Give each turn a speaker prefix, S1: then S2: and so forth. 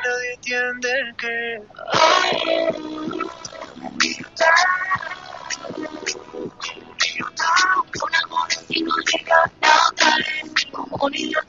S1: nadie entiende que
S2: un amor si no llega nada es como un niño